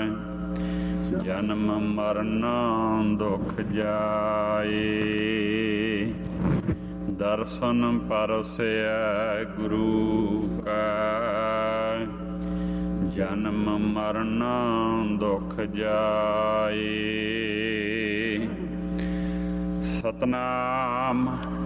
ਜਨਮ ਮਰਨ ਦੁਖ ਜਾਏ। ਦਰਸ਼ਨ ਪਰਸੈ ਗੁਰੂ ਕਾ ਜਨਮ ਮਰਨ ਦੁਖ ਜਾਏ। ਸਤਨਾਮ